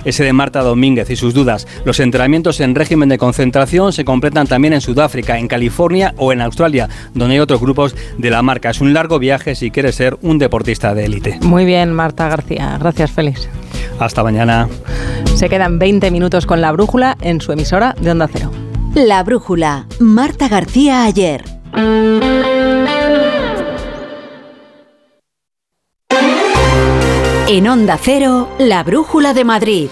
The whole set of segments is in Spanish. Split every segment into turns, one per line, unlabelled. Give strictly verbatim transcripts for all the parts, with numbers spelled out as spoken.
ese de Marta Domínguez y sus dudas. Los entrenamientos en régimen de concentración se completan también en Sudáfrica, en California o en Australia, donde hay otros grupos de la marca. Es un largo viaje si quieres ser un deportista de élite.
Muy bien, Marta García. Gracias, Félix.
Hasta mañana.
Se quedan veinte minutos con La Brújula en su emisora de Onda Cero.
La Brújula. Marta García ayer. En Onda Cero, La Brújula de Madrid.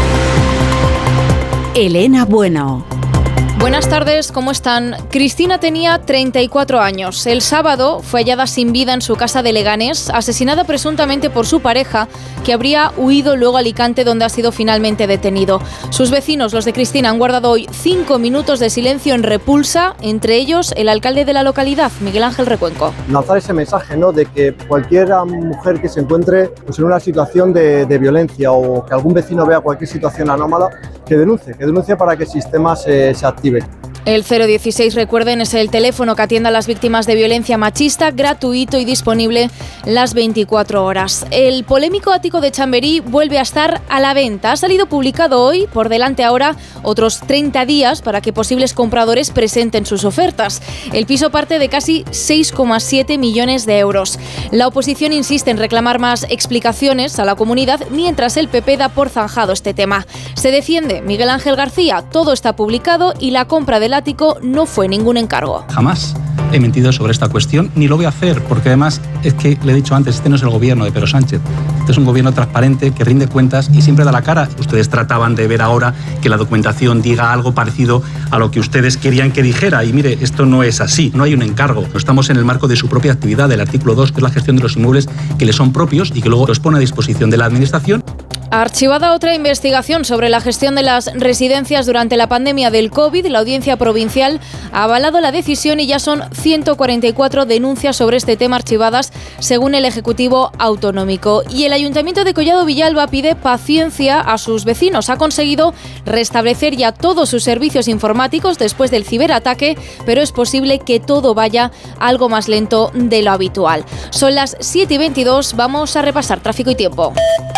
Elena Bueno.
Buenas tardes, ¿cómo están? Cristina tenía treinta y cuatro años. El sábado fue hallada sin vida en su casa de Leganés, asesinada presuntamente por su pareja, que habría huido luego a Alicante, donde ha sido finalmente detenido. Sus vecinos, los de Cristina, han guardado hoy cinco minutos de silencio en repulsa, entre ellos el alcalde de la localidad, Miguel Ángel Recuenco.
Lanzar ese mensaje, ¿no?, de que cualquier mujer que se encuentre pues, en una situación de, de violencia o que algún vecino vea cualquier situación anómala, que denuncie, que denuncie para que el sistema se, se active.
El cero dieciséis, recuerden, es el teléfono que atiende a las víctimas de violencia machista, gratuito y disponible las veinticuatro horas. El polémico ático de Chamberí vuelve a estar a la venta. Ha salido publicado hoy, por delante ahora otros treinta días para que posibles compradores presenten sus ofertas. El piso parte de casi seis coma siete millones de euros. La oposición insiste en reclamar más explicaciones a la comunidad, mientras el P P da por zanjado este tema. Se defiende Miguel Ángel García, todo está publicado y la compra del ático no fue ningún encargo.
Jamás he mentido sobre esta cuestión, ni lo voy a hacer, porque además es que le he dicho antes, este no es el gobierno de Pedro Sánchez, este es un gobierno transparente que rinde cuentas y siempre da la cara. Ustedes trataban de ver ahora que la documentación diga algo parecido a lo que ustedes querían que dijera, y mire, esto no es así, no hay un encargo, estamos en el marco de su propia actividad, del artículo dos, que es la gestión de los inmuebles que le son propios y que luego los pone a disposición de la administración.
Archivada otra investigación sobre la gestión de las residencias durante la pandemia del COVID, la Audiencia Provincial ha avalado la decisión y ya son ciento cuarenta y cuatro denuncias sobre este tema archivadas, según el Ejecutivo Autonómico. Y el Ayuntamiento de Collado Villalba pide paciencia a sus vecinos. Ha conseguido restablecer ya todos sus servicios informáticos después del ciberataque, pero es posible que todo vaya algo más lento de lo habitual. Son las siete y veintidós, vamos a repasar tráfico y tiempo.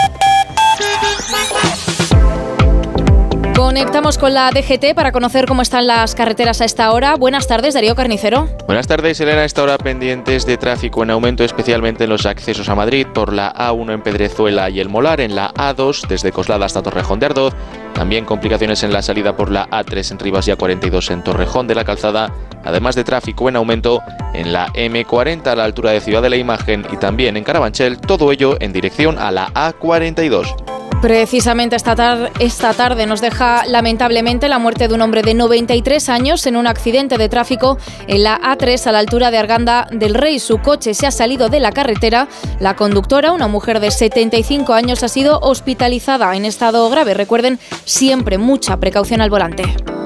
Conectamos con la D G T para conocer cómo están las carreteras a esta hora. Buenas tardes, Darío Carnicero.
Buenas tardes, Elena. A esta hora pendientes de tráfico en aumento, especialmente en los accesos a Madrid, por la A uno en Pedrezuela y El Molar, en la A dos desde Coslada hasta Torrejón de Ardoz. También complicaciones en la salida por la A tres en Rivas y A cuarenta y dos en Torrejón de la Calzada, además de tráfico en aumento en la eme cuarenta a la altura de Ciudad de la Imagen y también en Carabanchel, todo ello en dirección a la A cuarenta y dos.
Precisamente esta, tar- esta tarde nos deja lamentablemente la muerte de un hombre de noventa y tres años en un accidente de tráfico en la A tres a la altura de Arganda del Rey. Su coche se ha salido de la carretera. La conductora, una mujer de setenta y cinco años, ha sido hospitalizada en estado grave. Recuerden, siempre mucha precaución al volante.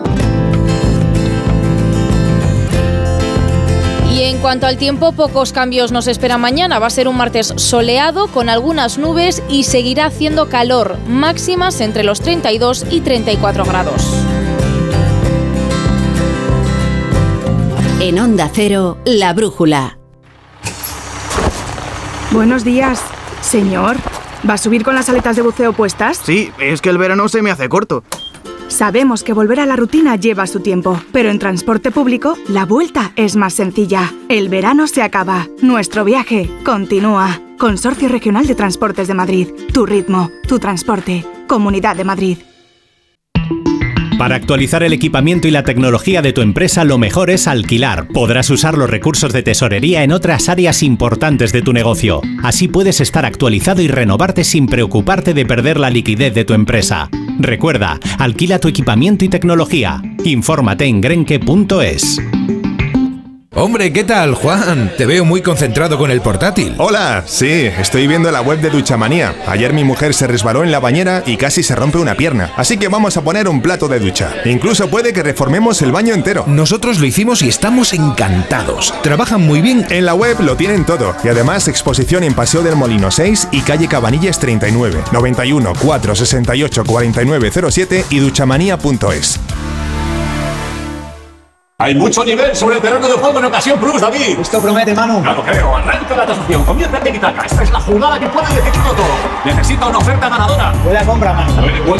Y en cuanto al tiempo, pocos cambios nos esperan mañana. Va a ser un martes soleado con algunas nubes y seguirá haciendo calor, máximas entre los treinta y dos y treinta y cuatro grados.
En Onda Cero, La Brújula.
Buenos días, señor. ¿Va a subir con las aletas de buceo puestas?
Sí, es que el verano se me hace corto.
Sabemos que volver a la rutina lleva su tiempo, pero en transporte público la vuelta es más sencilla. El verano se acaba, nuestro viaje continúa. Consorcio Regional de Transportes de Madrid. Tu ritmo, tu transporte. Comunidad de Madrid.
Para actualizar el equipamiento y la tecnología de tu empresa, lo mejor es alquilar. Podrás usar los recursos de tesorería en otras áreas importantes de tu negocio. Así puedes estar actualizado y renovarte sin preocuparte de perder la liquidez de tu empresa. Recuerda, alquila tu equipamiento y tecnología. Infórmate en grenke punto es.
Hombre, ¿qué tal, Juan? Te veo muy concentrado con el portátil.
Hola, sí, estoy viendo la web de Duchamanía. Ayer mi mujer se resbaló en la bañera y casi se rompe una pierna. Así que vamos a poner un plato de ducha. Incluso puede que reformemos el baño entero.
Nosotros lo hicimos y estamos encantados. Trabajan muy bien.
En la web lo tienen todo. Y además exposición en Paseo del Molino seis y calle Cabanillas treinta y nueve, noventa y uno, cuatrocientos sesenta y ocho, cuarenta y nueve cero siete y duchamanía punto es.
Hay mucho nivel sobre el terreno de juego en Ocasión Plus, David.
Esto promete, Manu.
Ya lo creo. Arranca la tasación. Comienza el tiki-taka. Esta es la jugada que puede decidirlo todo. Necesita una oferta ganadora.
Buena compra, Manu.